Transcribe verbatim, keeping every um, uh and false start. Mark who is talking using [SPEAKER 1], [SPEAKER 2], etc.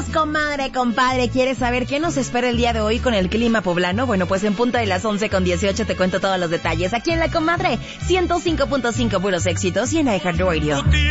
[SPEAKER 1] comadre, compadre, ¿quieres saber qué nos espera el día de hoy con el clima poblano? Bueno, pues en punto de las once con dieciocho te cuento todos los detalles. Aquí en La Comadre, ciento cinco punto cinco puros éxitos y en iHeartRadio.